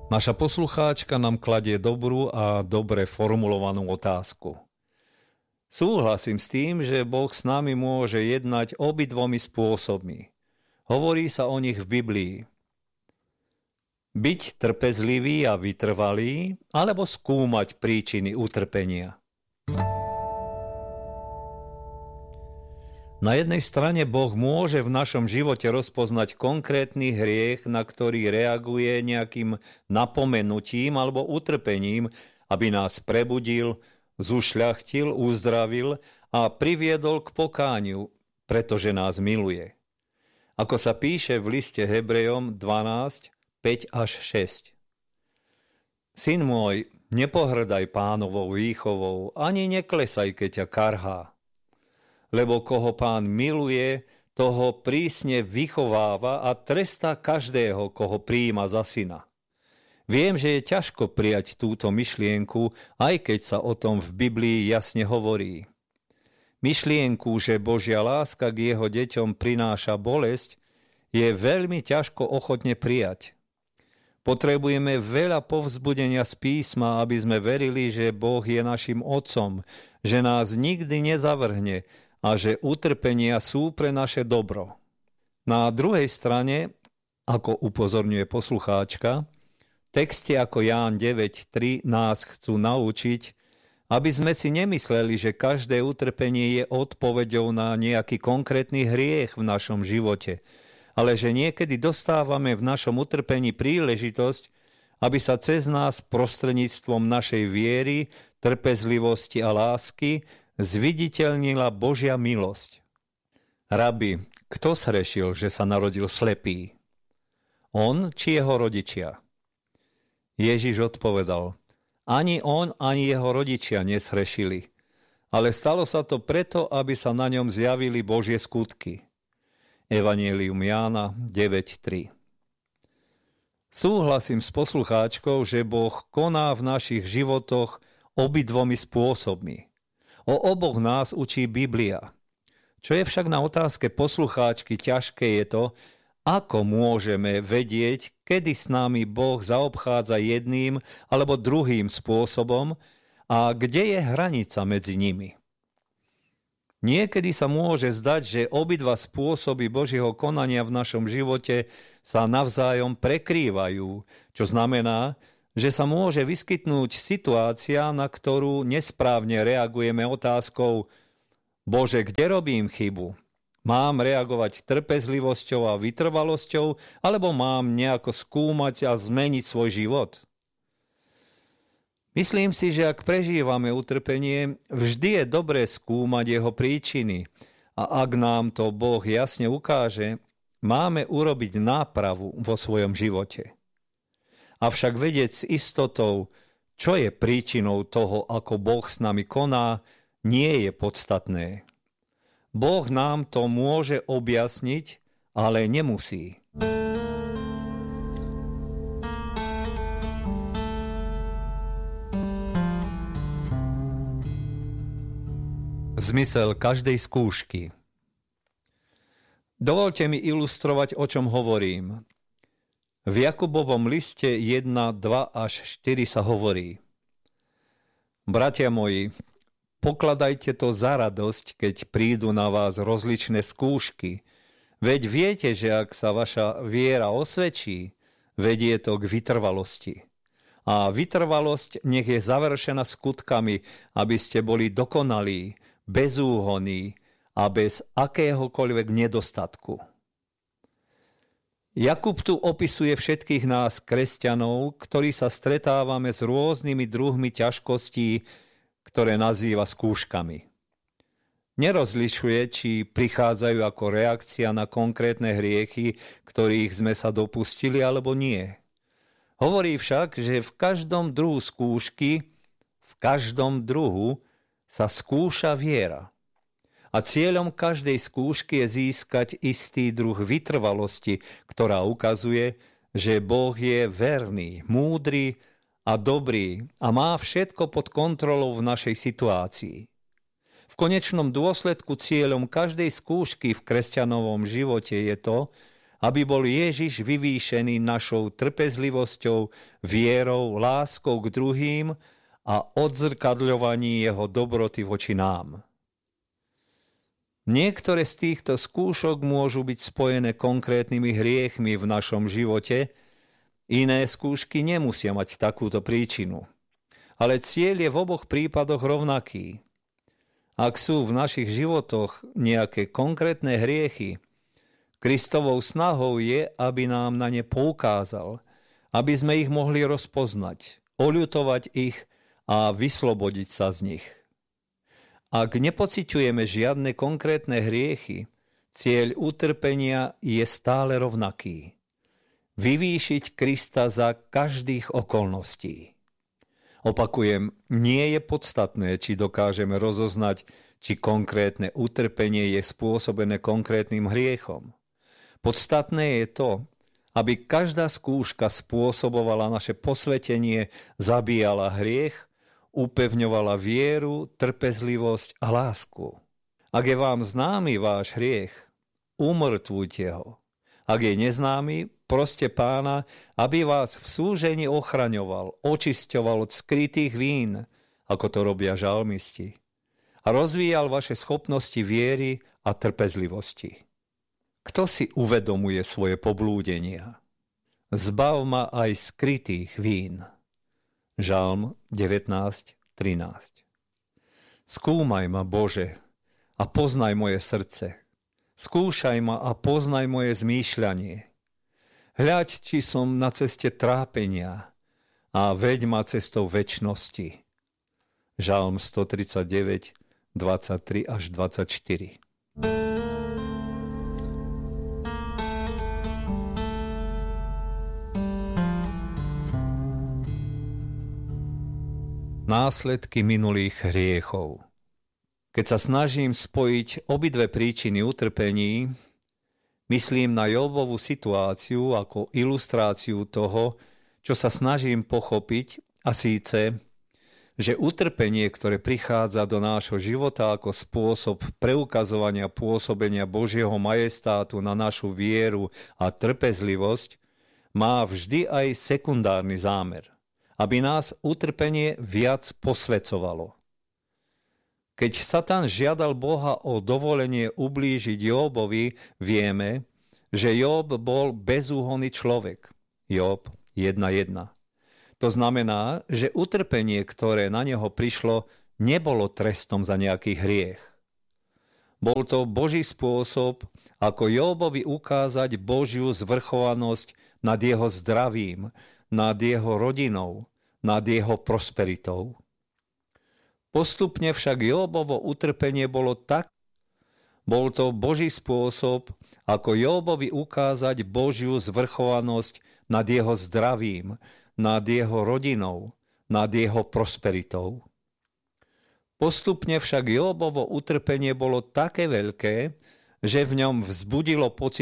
Naša poslucháčka nám kladie dobrú a dobre formulovanú otázku. Súhlasím s tým, že Boh s nami môže jednať obidvomi spôsobmi. Hovorí sa o nich v Biblii. Byť trpezlivý a vytrvalý, alebo skúmať príčiny utrpenia. Na jednej strane Boh môže v našom živote rozpoznať konkrétny hriech, na ktorý reaguje nejakým napomenutím alebo utrpením, aby nás prebudil, zušľachtil, uzdravil a priviedol k pokániu, pretože nás miluje. Ako sa píše v liste Hebrejom 12, 5 až 6. Syn môj, nepohrdaj Pánovou výchovou, ani neklesaj, keď ťa karhá. Lebo koho Pán miluje, toho prísne vychováva a trestá každého, koho prijíma za syna. Viem, že je ťažko prijať túto myšlienku, aj keď sa o tom v Biblii jasne hovorí. Myšlienku, že Božia láska k jeho deťom prináša bolesť, je veľmi ťažko ochotne prijať. Potrebujeme veľa povzbudenia z písma, aby sme verili, že Boh je našim otcom, že nás nikdy nezavrhne, a že utrpenia sú pre naše dobro. Na druhej strane, ako upozorňuje poslucháčka, texty ako Ján 9.3 nás chcú naučiť, aby sme si nemysleli, že každé utrpenie je odpoveďou na nejaký konkrétny hriech v našom živote, ale že niekedy dostávame v našom utrpení príležitosť, aby sa cez nás prostredníctvom našej viery, trpezlivosti a lásky zviditeľnila Božia milosť. Rabi, kto zhrešil, že sa narodil slepý? On či jeho rodičia? Ježiš odpovedal, ani on, ani jeho rodičia nezhrešili, ale stalo sa to preto, aby sa na ňom zjavili Božie skutky. Evanjelium Jána 9.3. Súhlasím s poslucháčkou, že Boh koná v našich životoch obidvomi spôsobmi. O oboch nás učí Biblia. Čo je však na otázke poslucháčky ťažké je to, ako môžeme vedieť, kedy s nami Boh zaobchádza jedným alebo druhým spôsobom a kde je hranica medzi nimi. Niekedy sa môže zdať, že obidva spôsoby Božieho konania v našom živote sa navzájom prekrývajú, čo znamená, že sa môže vyskytnúť situácia, na ktorú nesprávne reagujeme otázkou Bože, kde robím chybu? Mám reagovať trpezlivosťou a vytrvalosťou, alebo mám nejako skúmať a zmeniť svoj život? Myslím si, že ak prežívame utrpenie, vždy je dobré skúmať jeho príčiny a ak nám to Boh jasne ukáže, máme urobiť nápravu vo svojom živote. Avšak vedieť s istotou, čo je príčinou toho, ako Boh s nami koná, nie je podstatné. Boh nám to môže objasniť, ale nemusí. Zmysel každej skúšky. Dovoľte mi ilustrovať, o čom hovorím. V Jakubovom liste 1, 2 až 4 sa hovorí: Bratia moji, pokladajte to za radosť, keď prídu na vás rozličné skúšky. Veď viete, že ak sa vaša viera osvedčí, vedie to k vytrvalosti. A vytrvalosť nech je završená skutkami, aby ste boli dokonalí, bezúhonní a bez akéhokoľvek nedostatku. Jakub tu opisuje všetkých nás, kresťanov, ktorí sa stretávame s rôznymi druhmi ťažkostí, ktoré nazýva skúškami. Nerozlišuje, či prichádzajú ako reakcia na konkrétne hriechy, ktorých sme sa dopustili, alebo nie. Hovorí však, že v každom druhu skúšky, v každom druhu sa skúša viera. A cieľom každej skúšky je získať istý druh vytrvalosti, ktorá ukazuje, že Boh je verný, múdry a dobrý a má všetko pod kontrolou v našej situácii. V konečnom dôsledku cieľom každej skúšky v kresťanovom živote je to, aby bol Ježiš vyvýšený našou trpezlivosťou, vierou, láskou k druhým a odzrkadľovaní jeho dobroty voči nám. Niektoré z týchto skúšok môžu byť spojené konkrétnymi hriechmi v našom živote, iné skúšky nemusia mať takúto príčinu. Ale cieľ je v oboch prípadoch rovnaký. Ak sú v našich životoch nejaké konkrétne hriechy, Kristovou snahou je, aby nám na ne poukázal, aby sme ich mohli rozpoznať, oľutovať ich a vyslobodiť sa z nich. Ak nepociťujeme žiadne konkrétne hriechy, cieľ utrpenia je stále rovnaký. Vyvýšiť Krista za každých okolností. Opakujem, nie je podstatné, či dokážeme rozoznať, či konkrétne utrpenie je spôsobené konkrétnym hriechom. Podstatné je to, aby každá skúška spôsobovala naše posvetenie, zabíjala hriech, upevňovala vieru, trpezlivosť a lásku. Ak je vám známy váš hriech, umrtvujte ho. Ak je neznámy, proste Pána, aby vás v súžení ochraňoval, očisťoval od skrytých vín, ako to robia žalmisti, a rozvíjal vaše schopnosti viery a trpezlivosti. Kto si uvedomuje svoje poblúdenia? Zbav ma aj skrytých vín. Žalm 19:13. Skúmaj ma, Bože, a poznaj moje srdce. Skúšaj ma a poznaj moje zmýšľanie. Hľaď, či som na ceste trápenia a veď ma cestou večnosti. Žalm 139, 23 až 24. Následky minulých hriechov. Keď sa snažím spojiť obidve príčiny utrpení, myslím na Jobovú situáciu ako ilustráciu toho, čo sa snažím pochopiť, a síce, že utrpenie, ktoré prichádza do nášho života ako spôsob preukazovania pôsobenia Božieho majestátu na našu vieru a trpezlivosť, má vždy aj sekundárny zámer, aby nás utrpenie viac posväcovalo. Keď Satan žiadal Boha o dovolenie ublížiť Jóbovi, vieme, že Job bol bezúhonný človek. Job 1.1. To znamená, že utrpenie, ktoré na neho prišlo, nebolo trestom za nejaký hriech. Bol to Boží spôsob, ako Jóbovi ukázať Božiu zvrchovanosť nad jeho zdravím, nad jeho rodinou, nad jeho prosperitou. Postupne však Jóbovo utrpenie bolo bol to Boží spôsob, ako Jóbovi ukázať Božiu zvrchovanosť nad jeho zdravím, nad jeho rodinou, nad jeho prosperitou. Postupne však Jóbovo utrpenie bolo také veľké, že v ňom vzbudilo pocit